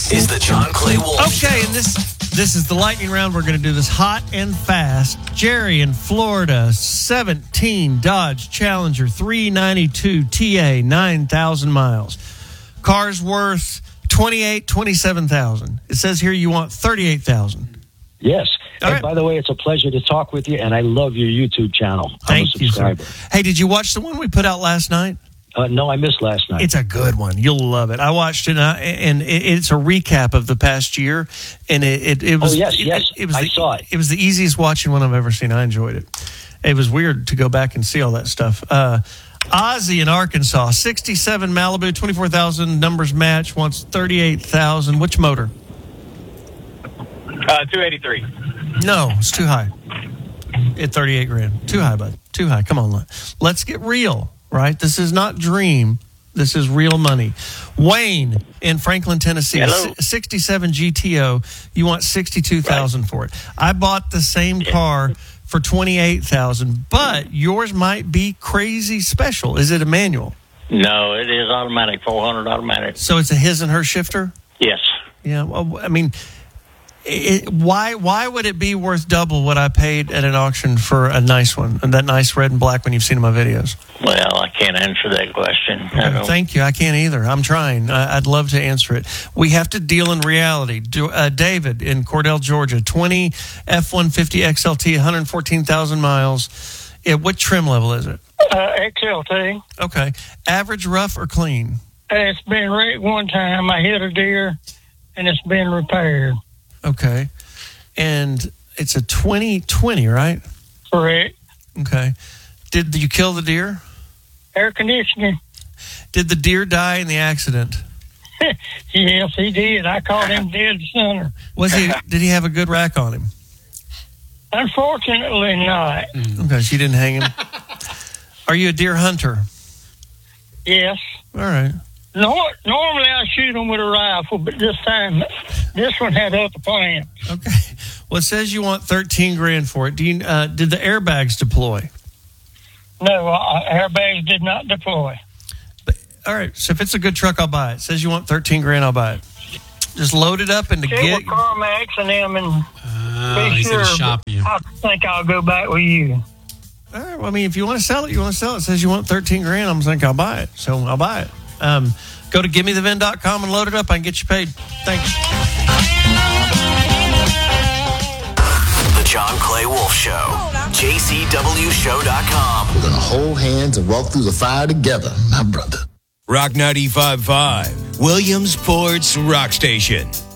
is the John Clay Wolf Okay, Show. and this is the lightning round. We're going to do this hot and fast. Jerry in Florida, 17 Dodge Challenger 392 TA, 9,000 miles. Car's worth $27,000. It says here you want $38,000. Yes. All And right. by the way, it's a pleasure to talk with you, and I love your YouTube channel. I'm a Thank you, sir. subscriber. Hey, did you watch the one we put out last night? No, I missed last night. It's a good one. You'll love it. I watched it, and it's a recap of the past year. And it was. Oh, yes. It was I saw it. It was the easiest watching one I've ever seen. I enjoyed it. It was weird to go back and see all that stuff. Ozzy in Arkansas, 67 Malibu, 24,000 numbers match, wants 38,000. Which motor? 283. No, it's too high. At 38 grand. Too high, bud. Too high. Come on. Let's get real, right? This is not dream. This is real money. Wayne in Franklin, Tennessee, Hello. 67 GTO. You want 62,000 for it. I bought the same car for 28,000, but yours might be crazy special. Is it a manual? No, it is automatic, 400 automatic. So it's a his and her shifter? Yes. Yeah. Well, I mean, why would it be worth double what I paid at an auction for a nice one, and that nice red and black one you've seen in my videos? Well, I can't answer that question. Thank you. I can't either. I'm trying. I'd love to answer it. We have to deal in reality. David in Cordell, Georgia, 20 F-150 XLT, 114,000 miles. What trim level is it? XLT. Okay. Average, rough, or clean? It's been wrecked one time. I hit a deer, and it's been repaired. Okay. And it's a 2020, right? Correct. Okay. Did you kill the deer? Air conditioning. Did the deer die in the accident? Yes, he did. I caught him dead center. Did he have a good rack on him? Unfortunately not. Okay, so you didn't hang him. Are you a deer hunter? Yes. All right. Normally I shoot them with a rifle, but this time, this one had other plans. Okay. Well, it says you want 13 grand for it. Did the airbags deploy? No, airbags did not deploy. All right. So if it's a good truck, I'll buy it. It says you want 13 grand, I'll buy it. Just load it up into Check with CarMax and them, and be sure. I think I'll go back with you. All right. Well, I mean, if you want to sell it, you want to sell it. It says you want 13 grand. I'm thinking I'll buy it. So I'll buy it. Go to GimmeTheVin.com and load it up. I can get you paid. Thanks. The John Clay Wolf Show. JCWShow.com. We're going to hold hands and walk through the fire together, my brother. Rock 95.5, Williamsport's Rock Station.